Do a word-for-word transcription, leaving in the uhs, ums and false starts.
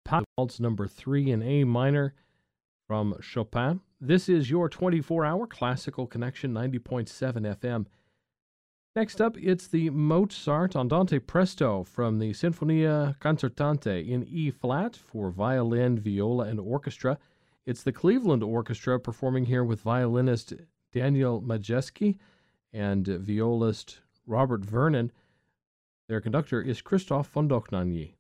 Waltz number three in A minor from Chopin. This is your twenty-four hour Classical Connection, ninety point seven F M. Next up, it's the Mozart Andante Presto from the Sinfonia Concertante in E-flat for violin, viola, and orchestra. It's the Cleveland Orchestra performing here with violinist Daniel Majeski and violist Robert Vernon. Their conductor is Christoph von Dohnanyi.